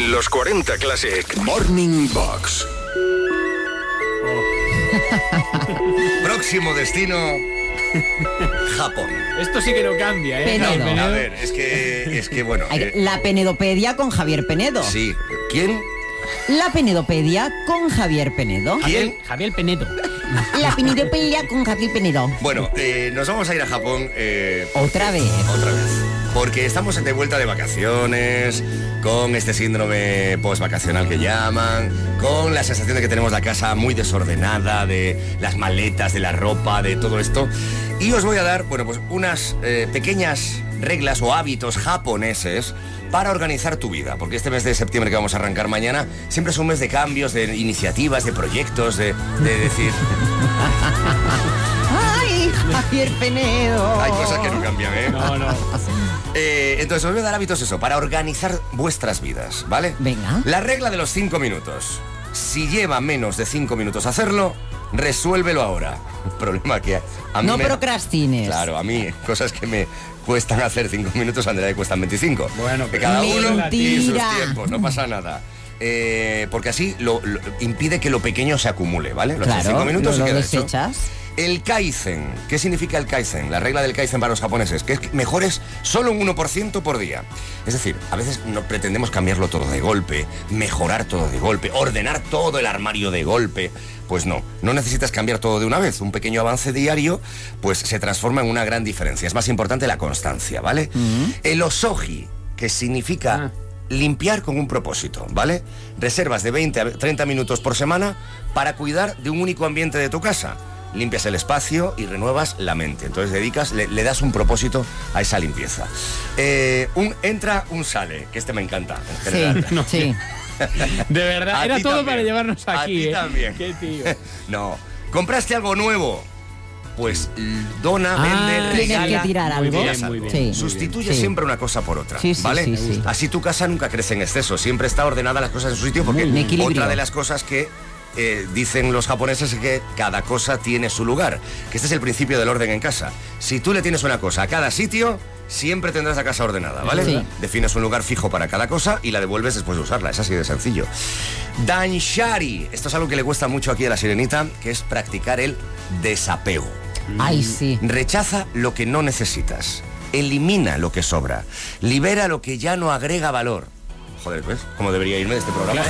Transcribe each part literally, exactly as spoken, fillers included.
Los cuarenta Classic Morning Box. Oh. Próximo destino, Japón. Esto sí que no cambia, ¿eh? Penedo. No, a ver, es que, es que bueno. Hay- eh, La Penedopedia con Javier Penedo. sí. ¿Quién? La Penedopedia con Javier Penedo. ¿Quién? Javier Penedo. La Penedopedia con Javier Penedo. Bueno, eh, nos vamos a ir a Japón. eh, Otra vez. Otra vez. Porque estamos de vuelta de vacaciones, con este síndrome post-vacacional que llaman, con la sensación de que tenemos la casa muy desordenada, de las maletas, de la ropa, de todo esto. Y os voy a dar, bueno, pues unas eh, pequeñas reglas o hábitos japoneses para organizar tu vida. Porque este mes de septiembre que vamos a arrancar mañana, siempre es un mes de cambios, de iniciativas, de proyectos, de, de decir... ¡Ay, Javier Penedo! Hay cosas que no cambian, ¿eh? No, no. Eh, entonces os voy a dar hábitos eso, para organizar vuestras vidas, ¿vale? Venga. La regla de los cinco minutos. Si lleva menos de cinco minutos hacerlo, resuélvelo ahora. El problema que a mí No me... procrastines. Claro, a mí cosas que me cuestan hacer cinco minutos, a Andrea le cuestan veinticinco. Bueno, que pero- cada uno tiene sus Mentira. tiempos, no pasa nada. Eh, porque así lo, lo- impide que lo pequeño se acumule, ¿vale? Lo haces Claro, cinco minutos lo, y lo queda hecho. desechas. El Kaizen. ¿Qué significa el Kaizen? La regla del Kaizen para los japoneses, que es que mejores solo un uno por ciento por día. Es decir, a veces no pretendemos cambiarlo todo de golpe, mejorar todo de golpe, ordenar todo el armario de golpe. Pues no, no necesitas cambiar todo de una vez. Un pequeño avance diario, pues se transforma en una gran diferencia. Es más importante la constancia, ¿vale? Mm. El Osoji, que significa... Ah. limpiar con un propósito, ¿vale? Reservas de veinte a treinta minutos por semana para cuidar de un único ambiente de tu casa. Limpias el espacio y renuevas la mente. Entonces dedicas, le, le das un propósito a esa limpieza. Eh, un entra, un sale, que este me encanta en Sí, general. No, sí. De verdad, A era ti todo también. para llevarnos A aquí, ti ¿eh? también. Qué tío. No, compraste algo nuevo. Pues l- dona, Ah, vende, Tienes regala. que tirar Muy algo. bien, muy bien. Sí. Sustituye Sí. siempre una cosa por otra, Sí, sí, ¿vale? sí, sí. Así tu casa nunca crece en exceso, siempre está ordenada las cosas en su sitio, porque Muy bien. Equilibrio. otra de las cosas que eh, dicen los japoneses es que cada cosa tiene su lugar, que este es el principio del orden en casa. Si tú le tienes una cosa a cada sitio, siempre tendrás la casa ordenada, ¿vale? Sí. Defines un lugar fijo para cada cosa y la devuelves después de usarla, es así de sencillo. Danshari, esto es algo que le cuesta mucho aquí a la sirenita, que es practicar el desapego. Ay, sí. Rechaza lo que no necesitas. Elimina lo que sobra. Libera lo que ya no agrega valor. Joder, ¿ves cómo debería irme de este programa?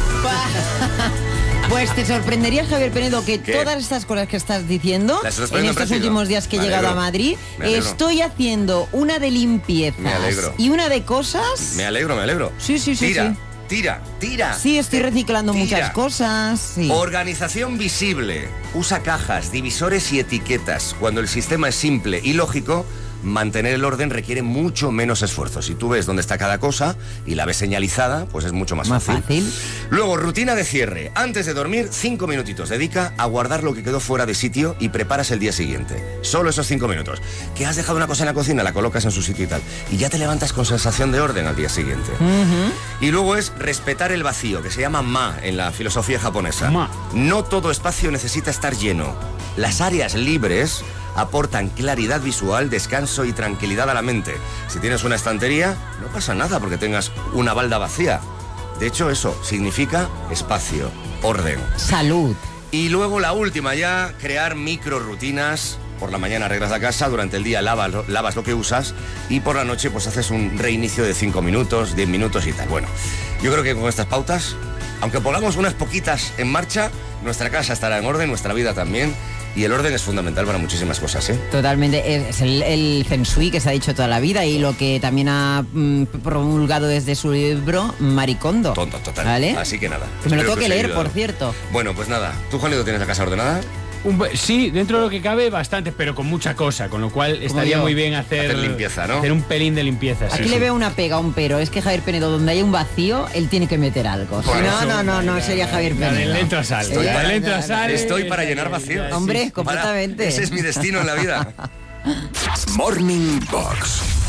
Pues te sorprendería, Javier Penedo, que ¿Qué? todas estas cosas que estás diciendo Las estás en poniendo en estos práctica. últimos días que he Me llegado a alegro. Madrid, Me alegro. estoy haciendo una de limpiezas Me alegro. y una de cosas. Me alegro, me alegro. Sí, sí, sí, Tira, sí. tira, tira. Sí, estoy reciclando Tira. muchas cosas. Sí. Organización visible. Usa cajas, divisores y etiquetas. Cuando el sistema es simple y lógico, mantener el orden requiere mucho menos esfuerzo. Si tú ves dónde está cada cosa y la ves señalizada, pues es mucho más, Más fácil. fácil. Luego, rutina de cierre. Antes de dormir, cinco minutitos. Dedica a guardar lo que quedó fuera de sitio y preparas el día siguiente. Solo esos cinco minutos. Que has dejado una cosa en la cocina, la colocas en su sitio y tal. Y ya te levantas con sensación de orden al día siguiente. Y luego es respetar el vacío, que se llama ma en la filosofía japonesa. Ma. No todo espacio necesita estar lleno. Las áreas libres aportan claridad visual, descanso y tranquilidad a la mente. Si tienes una estantería, no pasa nada porque tengas una balda vacía. De hecho, eso significa espacio, orden. Salud. Y luego la última ya, crear micro rutinas. Por la mañana arreglas la casa, durante el día lavas, lavas lo que usas y por la noche pues haces un reinicio de cinco minutos, diez minutos y tal. Bueno, yo creo que con estas pautas, aunque pongamos unas poquitas en marcha, nuestra casa estará en orden, nuestra vida también. Y el orden es fundamental para muchísimas cosas, ¿eh? Totalmente, es el, el Feng Shui que se ha dicho toda la vida y lo que también ha mm, promulgado desde su libro Maricondo. Tonto, total. ¿Vale? Así que nada. Que me lo espero tengo que os haya leer, ayudado. por cierto. Bueno, pues nada. ¿Tú, Juanito, tienes la casa ordenada? Un pe- sí, dentro de lo que cabe, bastante, pero con mucha cosa, con lo cual estaría yo. muy bien hacer, Hacer limpieza, ¿no? hacer un pelín de limpieza. Aquí sí, le sí. veo una pega, un pero. Es que Javier Penedo, donde hay un vacío, él tiene que meter algo. Si Bueno, no, Eso, no, no, no la- sería Javier la del Penedo. dentro sale. Estoy la para- del dentro sale. Estoy para llenar vacíos. Sí, Hombre, sí. completamente. Ese es mi destino en la vida. Morning Box.